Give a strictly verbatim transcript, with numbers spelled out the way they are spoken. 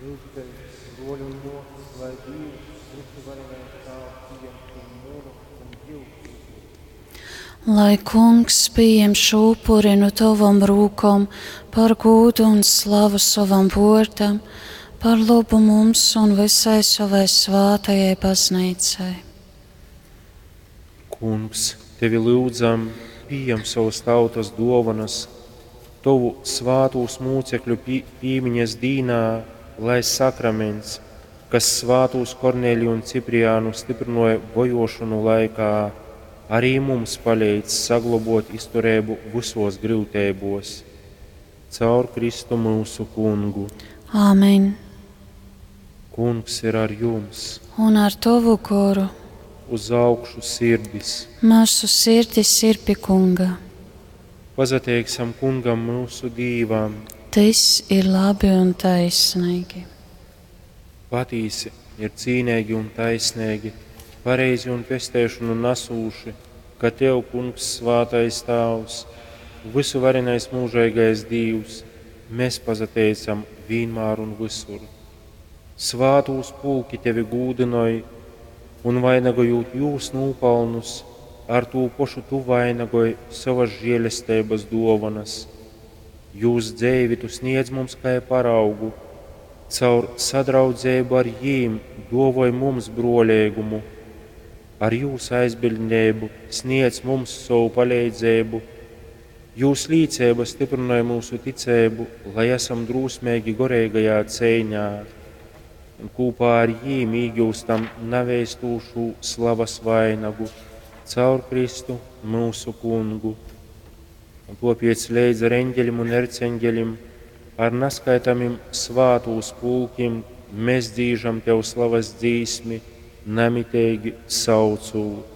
Lūgtais roļu un mokas, lai Dievs visu varenais Tēvs pieņemtu mūru un divpusīgi. Lai Kungs pieņem šūpuri no tavam rūkom par gūdu un slavu savam vārdam, par labu mums un visai savai svātajai baznīcai. Kungs, tevi lūdzam, pieņem savas tautas dāvanas, tavu svātos mūcekļu piemiņas dīnā, lai sakraments, kas svātos Korneliju un Cipriānu stiprināja bojošanu laikā, arī mums palīdz saglabāt izturību visos grūtībos. Caur Kristu mūsu Kungu. Āmen. Kungs ir ar jums. Un ar tavu goru. Uz augšu sirdis. Mūsu sirdis ir pie Kunga. Pazateiksim Kungam mūsu dīvām. Tas ir labi un taisnīgi. Patīsi ir cīnīgi un taisnīgi, pareizi un pestēšanu nasūši, ka Tev, Kungs, svātais Tēvs, visu varenais mūžīgais Dievs, mēs pazateicam vienmēr un visur. Svātūs pulki Tevi gūdinoja un vainagojot jūs nūpelnus, ar to pašu Tu vainagoji savas žēlestības dāvanas. Jūs dzēvi Tu sniedz mums kā paraugu, caur sadraudzību ar jīm dāvoj mums brolīgumu, ar Jūsu aizbildnību sniedz mums savu palīdzību. Jūs līdzība stiprināja mūsu ticību, lai esam drūsmīgi gorīgajā cīņā, un kopā ar jīm īgūstam neveistūšu slavas vainagu, caur Kristu mūsu Kungu. Un topiec leidz ar eņģeļiem un erceņģeļiem, ar neskaitamiem svātūs pulkiem, mēs dzīžam Tev slavas dzīsmi, nemitīgi saucot.